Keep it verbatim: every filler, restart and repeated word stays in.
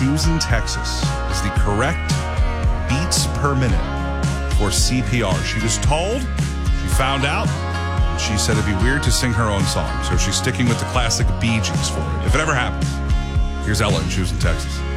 Shoes in Texas is the correct beats per minute for C P R. She was told, she found out, and she said it'd be weird to sing her own song. So she's sticking with the classic Bee Gees for it, if it ever happens. Here's Ella in Shoes in Texas.